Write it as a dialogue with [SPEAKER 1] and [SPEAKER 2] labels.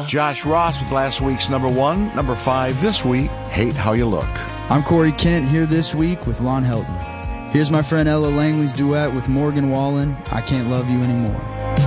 [SPEAKER 1] Josh Ross with last week's number 1. Number 5 this week, Hate How You Look.
[SPEAKER 2] I'm Corey Kent here this week with Lon Helton. Here's my friend Ella Langley's duet with Morgan Wallen, I Can't Love You Anymore.